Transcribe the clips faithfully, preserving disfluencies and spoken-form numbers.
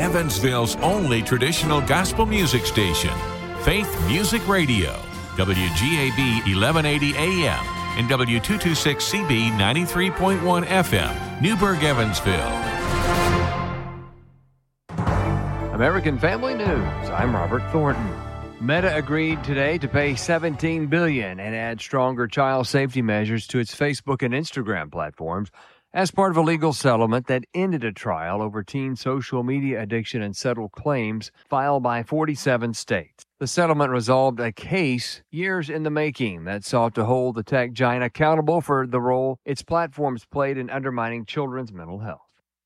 Evansville's only traditional gospel music station, Faith Music Radio, W G A B eleven eighty A M and W two twenty-six C B ninety-three point one F M, Newburgh, Evansville. American Family News, I'm Robert Thornton. Meta agreed today to pay seventeen billion dollars and add stronger child safety measures to its Facebook and Instagram platforms as part of a legal settlement that ended a trial over teen social media addiction and settled claims filed by forty-seven states. The settlement resolved a case years in the making that sought to hold the tech giant accountable for the role its platforms played in undermining children's mental health.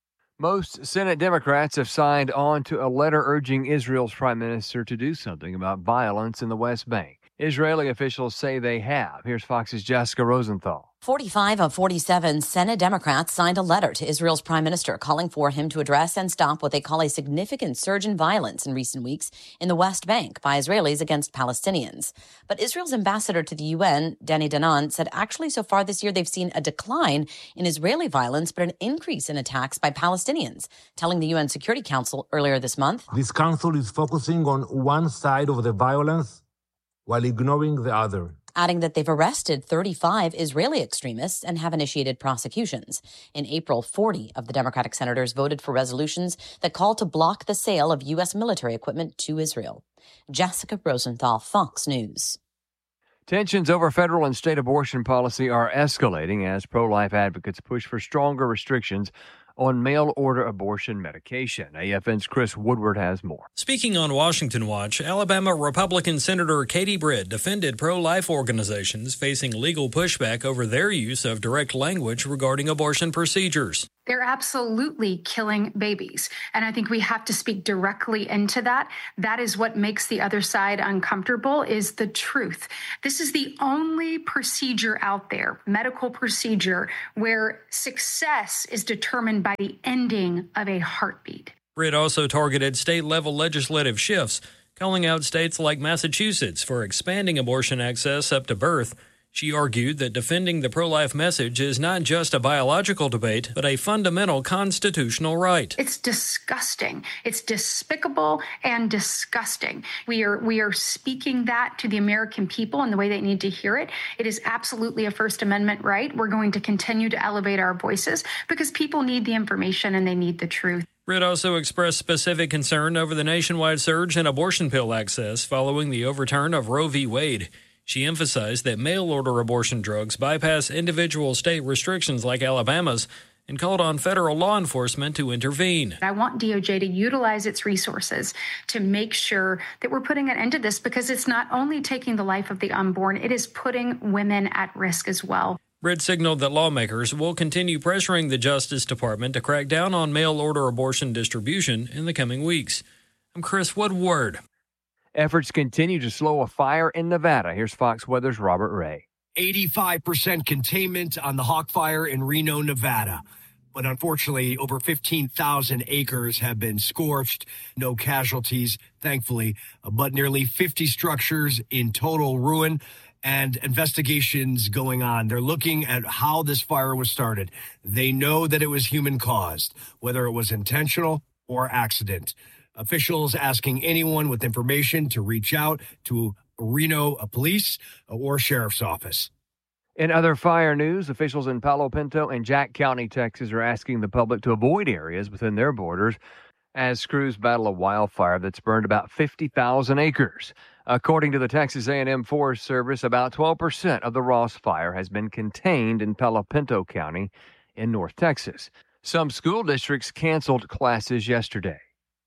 Most Senate Democrats have signed on to a letter urging Israel's prime minister to do something about violence in the West Bank. Israeli officials say they have. Here's Fox's Jessica Rosenthal. forty-five of forty-seven Senate Democrats signed a letter to Israel's prime minister calling for him to address and stop what they call a significant surge in violence in recent weeks in the West Bank by Israelis against Palestinians. But Israel's ambassador to the U N, Danny Danon, said actually so far this year they've seen a decline in Israeli violence but an increase in attacks by Palestinians, telling the U N Security Council earlier this month. This council is focusing on one side of the violence while ignoring the other, adding that they've arrested thirty-five Israeli extremists and have initiated prosecutions. In April, forty of the Democratic senators voted for resolutions that call to block the sale of U S military equipment to Israel. Jessica Rosenthal, Fox News. Tensions over federal and state abortion policy are escalating as pro-life advocates push for stronger restrictions on mail-order abortion medication. A F N's Chris Woodward has more. Speaking on Washington Watch, Alabama Republican Senator Katie Britt defended pro-life organizations facing legal pushback over their use of direct language regarding abortion procedures. They're absolutely killing babies. And I think we have to speak directly into that. That is what makes the other side uncomfortable, is the truth. This is the only procedure out there, medical procedure, where success is determined by the ending of a heartbeat. Britt also targeted state-level legislative shifts, calling out states like Massachusetts for expanding abortion access up to birth. She argued that defending the pro-life message is not just a biological debate, but a fundamental constitutional right. It's disgusting. It's despicable and disgusting. We are we are speaking that to the American people in the way they need to hear it. It is absolutely a First Amendment right. We're going to continue to elevate our voices because people need the information and they need the truth. Britt also expressed specific concern over the nationwide surge in abortion pill access following the overturn of Roe v. Wade. She emphasized that mail-order abortion drugs bypass individual state restrictions like Alabama's and called on federal law enforcement to intervene. I want D O J to utilize its resources to make sure that we're putting an end to this, because it's not only taking the life of the unborn, it is putting women at risk as well. Britt signaled that lawmakers will continue pressuring the Justice Department to crack down on mail-order abortion distribution in the coming weeks. I'm Chris Woodward. Efforts continue to slow a fire in Nevada. Here's Fox Weather's Robert Ray. eighty-five percent containment on the Hawk Fire in Reno, Nevada. But unfortunately, over fifteen thousand acres have been scorched. No casualties, thankfully, but nearly fifty structures in total ruin, and investigations going on. They're looking at how this fire was started. They know that it was human caused, whether it was intentional or accident. Officials asking anyone with information to reach out to Reno Police or Sheriff's Office. In other fire news, officials in Palo Pinto and Jack County, Texas, are asking the public to avoid areas within their borders as crews battle a wildfire that's burned about fifty thousand acres. According to the Texas A and M Forest Service, about twelve percent of the Ross Fire has been contained in Palo Pinto County in North Texas. Some school districts canceled classes yesterday.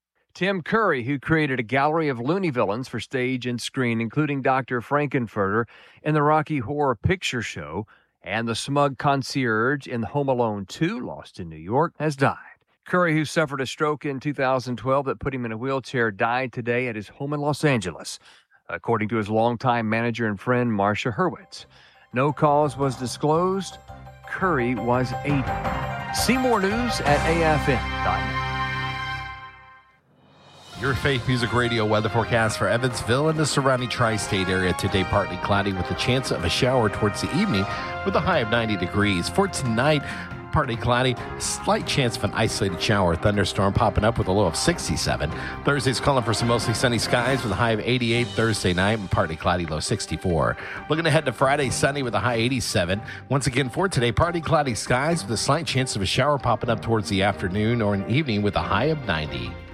Tim Curry, who created a gallery of loony villains for stage and screen, including Doctor Frankenfurter in the Rocky Horror Picture Show and the smug concierge in Home Alone two, Lost in New York, has died. Curry, who suffered a stroke in two thousand twelve that put him in a wheelchair, died today at his home in Los Angeles, according to his longtime manager and friend, Marcia Hurwitz. No cause was disclosed. Curry was eighty. See more news at A F N dot net. Your Faith Music Radio weather forecast for Evansville and the surrounding tri-state area. Today, partly cloudy with the chance of a shower towards the evening with a high of ninety degrees. For tonight, partly cloudy, slight chance of an isolated shower or thunderstorm popping up with a low of sixty-seven. Thursday's calling for some mostly sunny skies with a high of eighty-eight Thursday night and partly cloudy, low sixty-four. Looking ahead to Friday, sunny with a high eighty-seven. Once again for today, partly cloudy skies with a slight chance of a shower popping up towards the afternoon or an evening with a high of ninety.